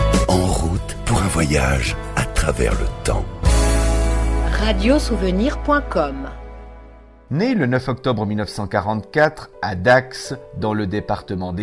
En route pour un voyage à travers le temps. Radiosouvenir.com. Né le 9 octobre 1944 à Dax, dans le département